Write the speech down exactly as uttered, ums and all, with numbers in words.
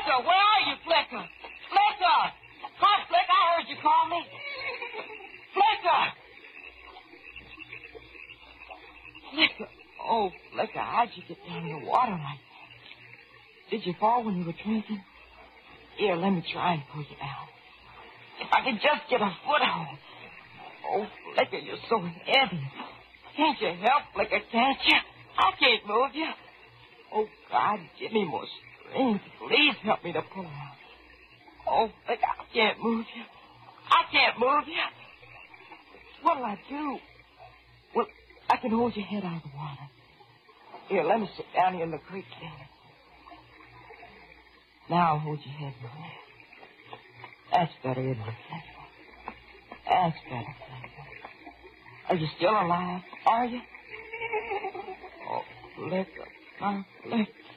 Flicker, where are you, Flicker? Flicker! Hi, Flicker, I heard you call me. Flicker! Flicker. Oh, Flicker, how'd you get down in the water like that? Did you fall when you were drinking? Here, let me try and pull you down. If I could just get a foothold. Oh, Flicker, you're so heavy. Can't you help, Flicker, can't you? I can't move you. Oh, God, give me more strength. Please help me to pull out. Oh, Flicker, I can't move you. I can't move you. What'll I do? Well, I can hold your head out of the water. Here, let me sit down here in the creek then. Now I'll hold your head in my hand. That's better, isn't it, Flicker? That's better, Flicker. Are you still alive? Are you? Oh, Flicker, my Flicker.